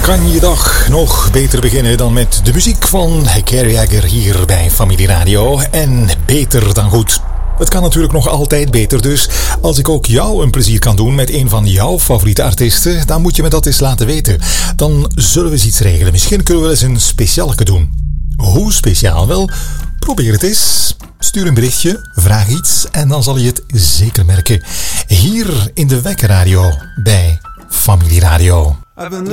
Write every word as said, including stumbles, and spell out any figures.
kan je dag nog beter beginnen dan met de muziek van Kerry Jagger hier bij Familie Radio. En beter dan goed. Het kan natuurlijk nog altijd beter, dus als ik ook jou een plezier kan doen met een van jouw favoriete artiesten, dan moet je me dat eens laten weten. Dan zullen we eens iets regelen. Misschien kunnen we eens een specialeke doen. Hoe speciaal? Wel, probeer het eens. Stuur een berichtje, vraag iets en dan zal je het zeker merken. Hier in de Wekkerradio bij Familie Radio.